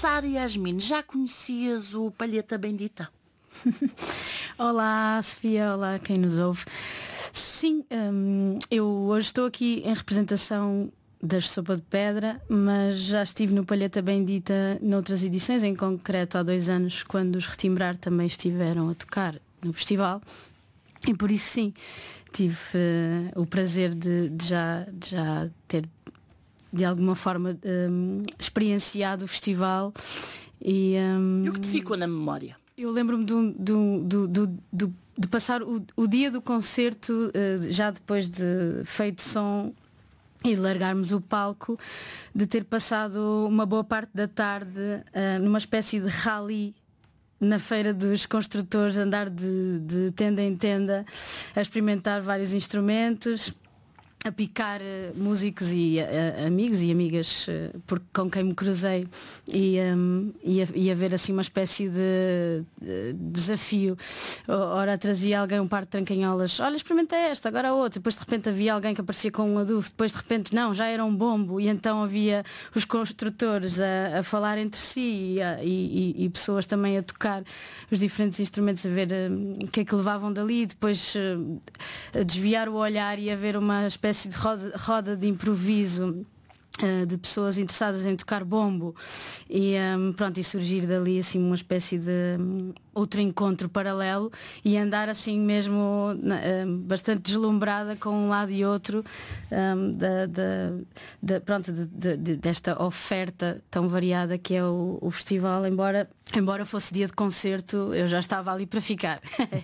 começar, Yasmin, já conhecias o Palheta Bendita? Olá, Sofia, olá quem nos ouve. Sim, eu hoje estou aqui em representação das Sopa de Pedra, mas já estive no Palheta Bendita noutras edições, em concreto há 2 anos, quando os Retimbrar também estiveram a tocar no festival. E por isso sim, tive o prazer de já ter de alguma forma experienciado o festival. E o que te ficou na memória? Eu lembro-me de passar o dia do concerto, já depois de feito som e largarmos o palco, de ter passado uma boa parte da tarde numa espécie de rally na feira dos construtores, andar de tenda em tenda, a experimentar vários instrumentos, a picar músicos e amigos e amigas com quem me cruzei e a ver assim uma espécie de desafio. Ora trazia alguém um par de trancanholas, olha, experimenta esta, agora a outra, depois de repente havia alguém que aparecia com um adufo, depois de repente não, já era um bombo, e então havia os construtores a falar entre si e pessoas também a tocar os diferentes instrumentos, a ver o que é que levavam dali, depois a desviar o olhar e a ver uma espécie de roda de improviso de pessoas interessadas em tocar bombo e pronto, e surgir dali assim uma espécie de outro encontro paralelo e andar assim mesmo bastante deslumbrada com um lado e outro desta oferta tão variada que é o festival, embora fosse dia de concerto, eu já estava ali para ficar.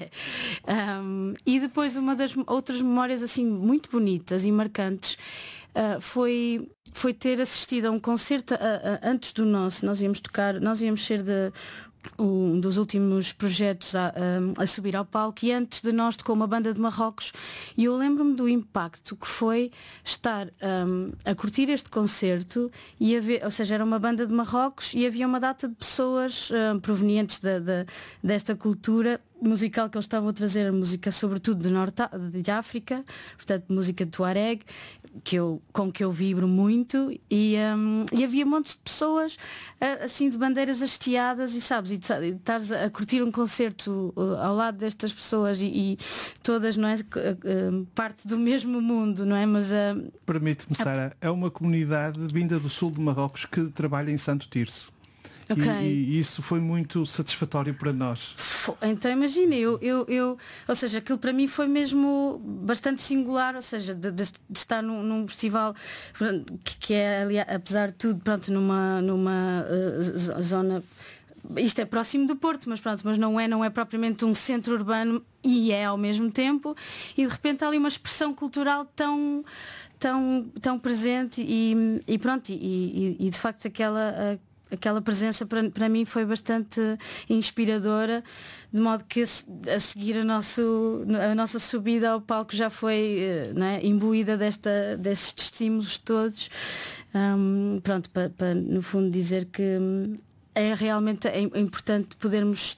E depois uma das outras memórias assim muito bonitas e marcantes foi ter assistido a um concerto antes do nosso. Nós íamos ser um dos últimos projetos a subir ao palco, e antes de nós tocou uma banda de Marrocos, e eu lembro-me do impacto que foi estar a curtir este concerto e ou seja, era uma banda de Marrocos e havia uma data de pessoas provenientes desta cultura musical que eles estavam a trazer, música sobretudo do norte de África, portanto música tuareg, com que eu vibro muito, e havia montes de pessoas assim de bandeiras hasteadas, e sabes, e estares a curtir um concerto ao lado destas pessoas e todas, não é, parte do mesmo mundo, não é? Mas permite-me, Sara, é uma comunidade vinda do sul de Marrocos que trabalha em Santo Tirso. Okay. E isso foi muito satisfatório para nós. Então imagina, ou seja, aquilo para mim foi mesmo bastante singular, ou seja, de estar num festival que é, aliás, apesar de tudo, pronto, numa zona, isto é próximo do Porto, mas não é propriamente um centro urbano, e é ao mesmo tempo, e de repente há ali uma expressão cultural tão presente e pronto, e de facto aquela presença para mim foi bastante inspiradora, de modo que a seguir a nossa subida ao palco já foi imbuída destes estímulos todos, para no fundo dizer que é realmente importante podermos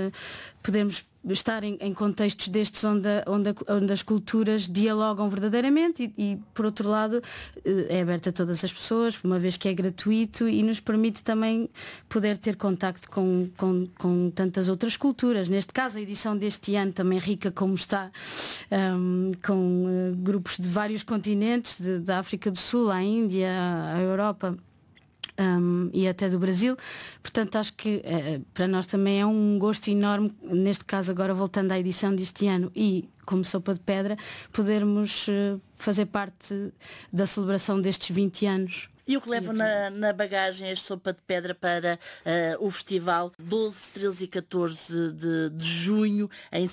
estar em contextos destes onde as culturas dialogam verdadeiramente e por outro lado é aberto a todas as pessoas, uma vez que é gratuito e nos permite também poder ter contacto com tantas outras culturas. Neste caso a edição deste ano também rica como está, com grupos de vários continentes, da África do Sul à Índia, à Europa, e até do Brasil. Portanto, acho que para nós também é um gosto enorme, neste caso agora voltando à edição deste ano e como Sopa de Pedra, podermos fazer parte da celebração destes 20 anos. E o que levam na bagagem este Sopa de Pedra para o festival 12, 13 e 14 de junho em